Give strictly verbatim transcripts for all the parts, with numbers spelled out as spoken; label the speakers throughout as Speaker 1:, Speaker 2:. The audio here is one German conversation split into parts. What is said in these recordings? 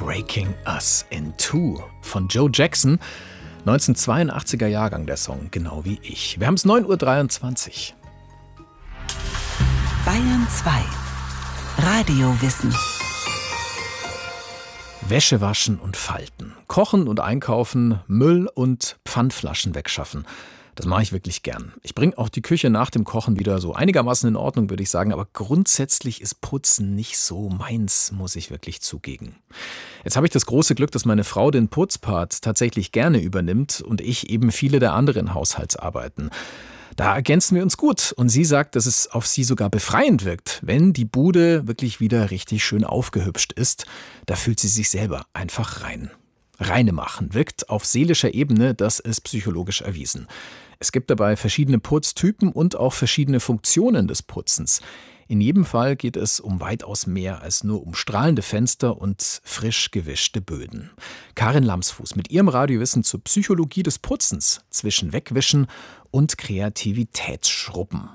Speaker 1: Breaking Us in Two von Joe Jackson. neunzehnhundertzweiundachtziger Jahrgang der Song, genau wie ich. Wir haben es neun Uhr dreiundzwanzig.
Speaker 2: Bayern zwei. Radiowissen.
Speaker 1: Wäsche waschen und falten, kochen und einkaufen, Müll und Pfandflaschen wegschaffen. Das mache ich wirklich gern. Ich bringe auch die Küche nach dem Kochen wieder so einigermaßen in Ordnung, würde ich sagen. Aber grundsätzlich ist Putzen nicht so meins, muss ich wirklich zugeben. Jetzt habe ich das große Glück, dass meine Frau den Putzpart tatsächlich gerne übernimmt und ich eben viele der anderen Haushaltsarbeiten. Da ergänzen wir uns gut und sie sagt, dass es auf sie sogar befreiend wirkt, wenn die Bude wirklich wieder richtig schön aufgehübscht ist. Da fühlt sie sich selber einfach rein. Reine machen wirkt auf seelischer Ebene, das ist psychologisch erwiesen. Es gibt dabei verschiedene Putztypen und auch verschiedene Funktionen des Putzens. In jedem Fall geht es um weitaus mehr als nur um strahlende Fenster und frisch gewischte Böden. Karin Lamsfuß mit ihrem Radiowissen zur Psychologie des Putzens zwischen Wegwischen und Kreativitätsschrubben.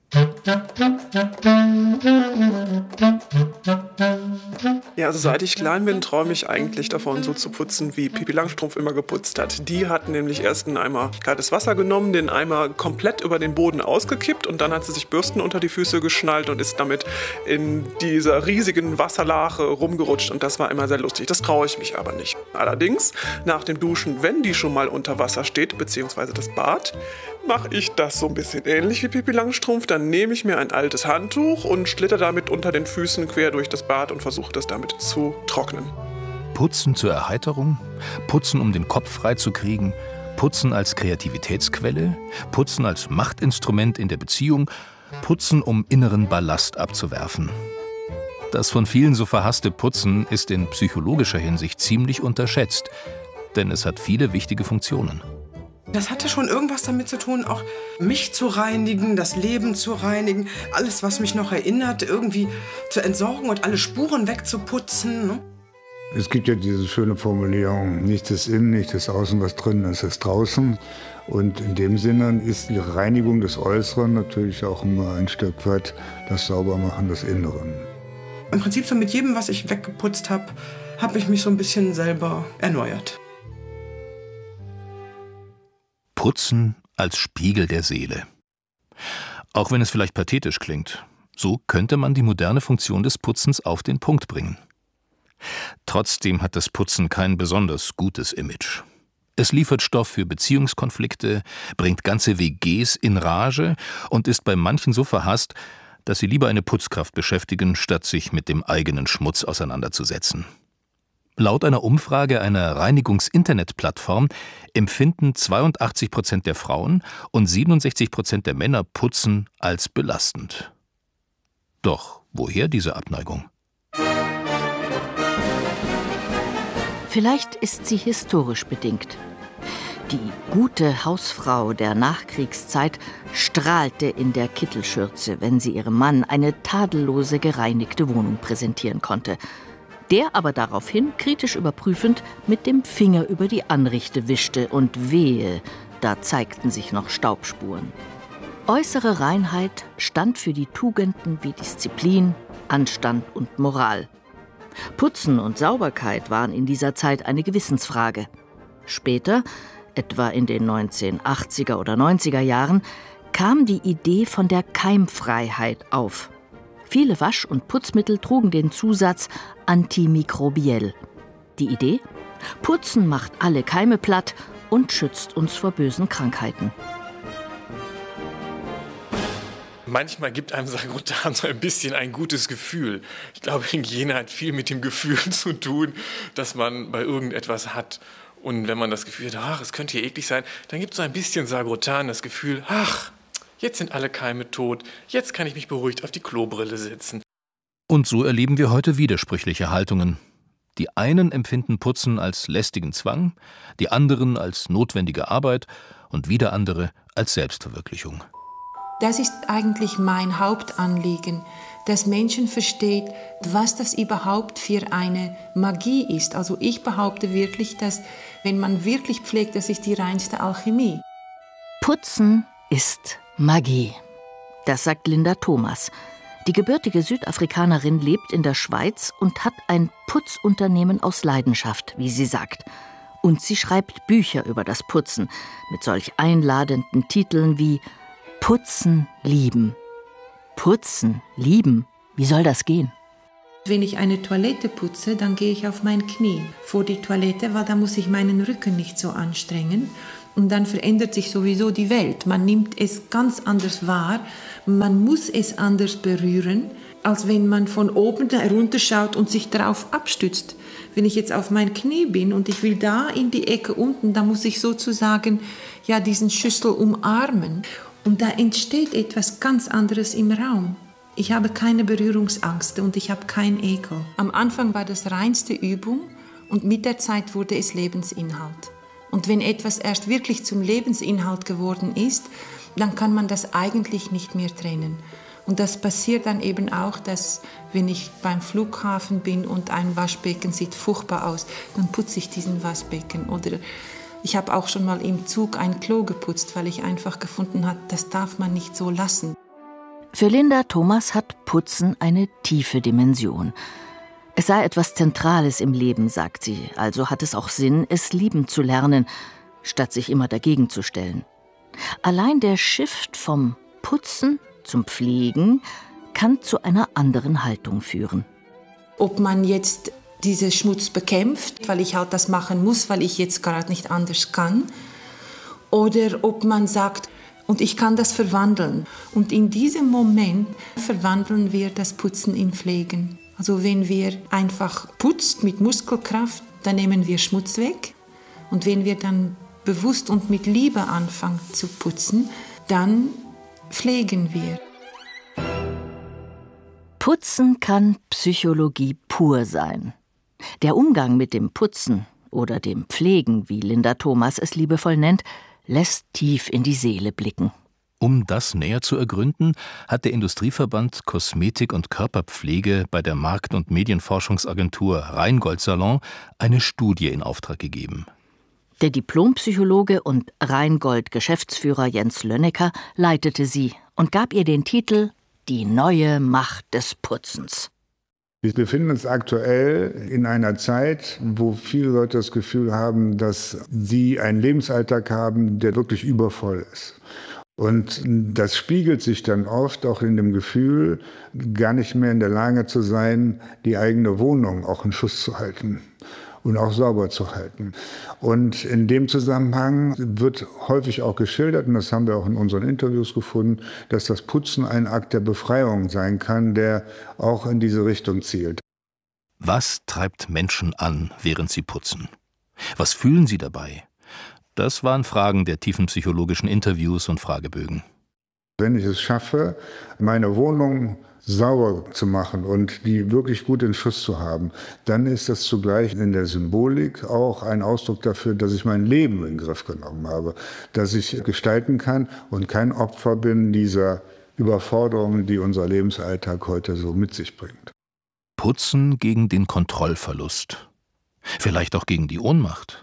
Speaker 3: Ja, also seit ich klein bin, träume ich eigentlich davon, so zu putzen, wie Pippi Langstrumpf immer geputzt hat. Die hat nämlich erst einen Eimer kaltes Wasser genommen, den Eimer komplett über den Boden ausgekippt und dann hat sie sich Bürsten unter die Füße geschnallt und ist damit in dieser riesigen Wasserlache rumgerutscht und das war immer sehr lustig. Das traue ich mich aber nicht. Allerdings, nach dem Duschen, wenn die schon mal unter Wasser steht, beziehungsweise das Bad, mache ich das so ein bisschen ähnlich wie Pippi Langstrumpf. Dann nehme ich mir ein altes Handtuch und schlitter damit unter den Füßen quer durch das Bad und versuche das damit zu trocknen.
Speaker 4: Putzen zur Erheiterung, Putzen, um den Kopf frei zu kriegen, Putzen als Kreativitätsquelle, Putzen als Machtinstrument in der Beziehung, Putzen, um inneren Ballast abzuwerfen. Das von vielen so verhasste Putzen ist in psychologischer Hinsicht ziemlich unterschätzt, denn es hat viele wichtige Funktionen.
Speaker 5: Das hatte schon irgendwas damit zu tun, auch mich zu reinigen, das Leben zu reinigen, alles, was mich noch erinnert, irgendwie zu entsorgen und alle Spuren wegzuputzen. Ne?
Speaker 6: Es gibt ja diese schöne Formulierung, nichts ist innen, nichts ist außen, was drin ist, ist draußen. Und in dem Sinne ist die Reinigung des Äußeren natürlich auch immer ein Stück weit das Saubermachen des Inneren.
Speaker 5: Im Prinzip so mit jedem, was ich weggeputzt habe, habe ich mich so ein bisschen selber erneuert.
Speaker 4: Putzen als Spiegel der Seele. Auch wenn es vielleicht pathetisch klingt, so könnte man die moderne Funktion des Putzens auf den Punkt bringen. Trotzdem hat das Putzen kein besonders gutes Image. Es liefert Stoff für Beziehungskonflikte, bringt ganze W Gs in Rage und ist bei manchen so verhasst, dass sie lieber eine Putzkraft beschäftigen, statt sich mit dem eigenen Schmutz auseinanderzusetzen. Laut einer Umfrage einer Reinigungs-Internet-Plattform empfinden zweiundachtzig Prozent der Frauen und siebenundsechzig Prozent der Männer Putzen als belastend. Doch woher diese Abneigung?
Speaker 7: Vielleicht ist sie historisch bedingt. Die gute Hausfrau der Nachkriegszeit strahlte in der Kittelschürze, wenn sie ihrem Mann eine tadellose gereinigte Wohnung präsentieren konnte. Der aber daraufhin, kritisch überprüfend, mit dem Finger über die Anrichte wischte und wehe, da zeigten sich noch Staubspuren. Äußere Reinheit stand für die Tugenden wie Disziplin, Anstand und Moral. Putzen und Sauberkeit waren in dieser Zeit eine Gewissensfrage. Später, etwa in den neunzehnhundertachtziger oder neunziger Jahren, kam die Idee von der Keimfreiheit auf. Viele Wasch- und Putzmittel trugen den Zusatz antimikrobiell. Die Idee? Putzen macht alle Keime platt und schützt uns vor bösen Krankheiten.
Speaker 8: Manchmal gibt einem Sagrotan so ein bisschen ein gutes Gefühl. Ich glaube, Hygiene hat viel mit dem Gefühl zu tun, das man bei irgendetwas hat. Und wenn man das Gefühl hat, ach, es könnte hier eklig sein, dann gibt es so ein bisschen Sagrotan das Gefühl, ach, jetzt sind alle Keime tot, jetzt kann ich mich beruhigt auf die Klobrille setzen.
Speaker 4: Und so erleben wir heute widersprüchliche Haltungen. Die einen empfinden Putzen als lästigen Zwang, die anderen als notwendige Arbeit und wieder andere als Selbstverwirklichung.
Speaker 9: Das ist eigentlich mein Hauptanliegen, dass Menschen verstehen, was das überhaupt für eine Magie ist. Also ich behaupte wirklich, dass wenn man wirklich pflegt, das ist die reinste Alchemie.
Speaker 7: Putzen ist Magie. Das sagt Linda Thomas. Die gebürtige Südafrikanerin lebt in der Schweiz und hat ein Putzunternehmen aus Leidenschaft, wie sie sagt. Und sie schreibt Bücher über das Putzen mit solch einladenden Titeln wie Putzen lieben. Putzen lieben? Wie soll das gehen?
Speaker 9: Wenn ich eine Toilette putze, dann gehe ich auf mein Knie vor die Toilette, weil da muss ich meinen Rücken nicht so anstrengen. Und dann verändert sich sowieso die Welt. Man nimmt es ganz anders wahr. Man muss es anders berühren, als wenn man von oben herunterschaut und sich darauf abstützt. Wenn ich jetzt auf mein Knie bin und ich will da in die Ecke unten, dann muss ich sozusagen ja diesen Schüssel umarmen. Und da entsteht etwas ganz anderes im Raum. Ich habe keine Berührungsangst und ich habe keinen Ekel. Am Anfang war das reinste Übung und mit der Zeit wurde es Lebensinhalt. Und wenn etwas erst wirklich zum Lebensinhalt geworden ist, dann kann man das eigentlich nicht mehr trennen. Und das passiert dann eben auch, dass wenn ich beim Flughafen bin und ein Waschbecken sieht furchtbar aus, dann putze ich diesen Waschbecken. Oder ich habe auch schon mal im Zug ein Klo geputzt, weil ich einfach gefunden habe, das darf man nicht so lassen.
Speaker 7: Für Linda Thomas hat Putzen eine tiefe Dimension. Es sei etwas Zentrales im Leben, sagt sie, also hat es auch Sinn, es lieben zu lernen, statt sich immer dagegen zu stellen. Allein der Shift vom Putzen zum Pflegen kann zu einer anderen Haltung führen.
Speaker 9: Ob man jetzt diesen Schmutz bekämpft, weil ich halt das machen muss, weil ich jetzt gerade nicht anders kann, oder ob man sagt, und ich kann das verwandeln. Und in diesem Moment verwandeln wir das Putzen in Pflegen. Also wenn wir einfach putzt mit Muskelkraft, dann nehmen wir Schmutz weg. Und wenn wir dann bewusst und mit Liebe anfangen zu putzen, dann pflegen wir.
Speaker 7: Putzen kann Psychologie pur sein. Der Umgang mit dem Putzen oder dem Pflegen, wie Linda Thomas es liebevoll nennt, lässt tief in die Seele blicken.
Speaker 4: Um das näher zu ergründen, hat der Industrieverband Kosmetik und Körperpflege bei der Markt- und Medienforschungsagentur Rheingold Salon eine Studie in Auftrag gegeben.
Speaker 7: Der Diplompsychologe und Rheingold-Geschäftsführer Jens Lönnecker leitete sie und gab ihr den Titel »Die neue Macht des Putzens«.
Speaker 6: Wir befinden uns aktuell in einer Zeit, wo viele Leute das Gefühl haben, dass sie einen Lebensalltag haben, der wirklich übervoll ist. Und das spiegelt sich dann oft auch in dem Gefühl, gar nicht mehr in der Lage zu sein, die eigene Wohnung auch in Schuss zu halten und auch sauber zu halten. Und in dem Zusammenhang wird häufig auch geschildert, und das haben wir auch in unseren Interviews gefunden, dass das Putzen ein Akt der Befreiung sein kann, der auch in diese Richtung zielt.
Speaker 4: Was treibt Menschen an, während sie putzen? Was fühlen sie dabei? Das waren Fragen der tiefenpsychologischen Interviews und Fragebögen.
Speaker 6: Wenn ich es schaffe, meine Wohnung sauber zu machen und die wirklich gut in Schuss zu haben, dann ist das zugleich in der Symbolik auch ein Ausdruck dafür, dass ich mein Leben in den Griff genommen habe, dass ich gestalten kann und kein Opfer bin dieser Überforderungen, die unser Lebensalltag heute so mit sich bringt.
Speaker 4: Putzen gegen den Kontrollverlust. Vielleicht auch gegen die Ohnmacht.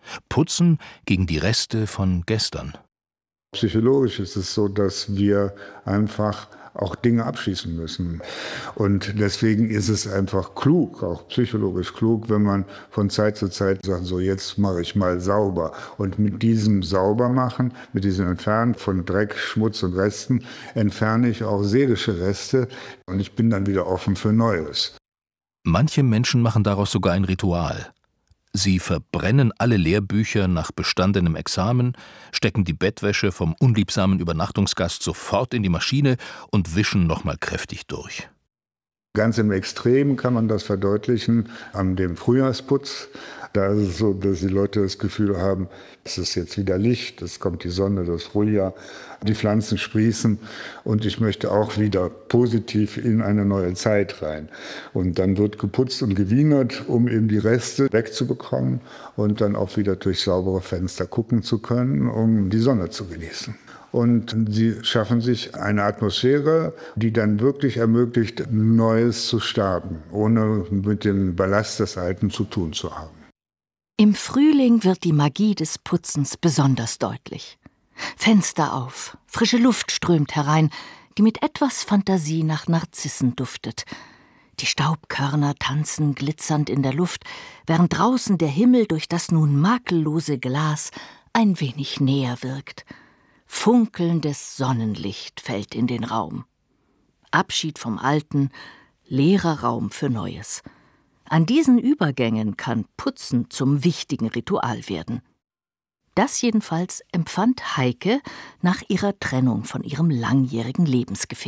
Speaker 4: Putzen gegen die Reste von gestern.
Speaker 6: Psychologisch ist es so, dass wir einfach auch Dinge abschließen müssen. Und deswegen ist es einfach klug, auch psychologisch klug, wenn man von Zeit zu Zeit sagt, so jetzt mache ich mal sauber. Und mit diesem Saubermachen, mit diesem Entfernen von Dreck, Schmutz und Resten, entferne ich auch seelische Reste und ich bin dann wieder offen für Neues.
Speaker 4: Manche Menschen machen daraus sogar ein Ritual. Sie verbrennen alle Lehrbücher nach bestandenem Examen, stecken die Bettwäsche vom unliebsamen Übernachtungsgast sofort in die Maschine und wischen nochmal kräftig durch.
Speaker 6: Ganz im Extrem kann man das verdeutlichen an dem Frühjahrsputz. Da ist es so, dass die Leute das Gefühl haben, es ist jetzt wieder Licht, es kommt die Sonne, das Frühjahr, die Pflanzen sprießen und ich möchte auch wieder positiv in eine neue Zeit rein. Und dann wird geputzt und gewienert, um eben die Reste wegzubekommen und dann auch wieder durch saubere Fenster gucken zu können, um die Sonne zu genießen. Und sie schaffen sich eine Atmosphäre, die dann wirklich ermöglicht, Neues zu starten, ohne mit dem Ballast des Alten zu tun zu haben.
Speaker 7: Im Frühling wird die Magie des Putzens besonders deutlich. Fenster auf, frische Luft strömt herein, die mit etwas Fantasie nach Narzissen duftet. Die Staubkörner tanzen glitzernd in der Luft, während draußen der Himmel durch das nun makellose Glas ein wenig näher wirkt. Funkelndes Sonnenlicht fällt in den Raum. Abschied vom Alten, leerer Raum für Neues. An diesen Übergängen kann Putzen zum wichtigen Ritual werden. Das jedenfalls empfand Heike nach ihrer Trennung von ihrem langjährigen Lebensgefährten.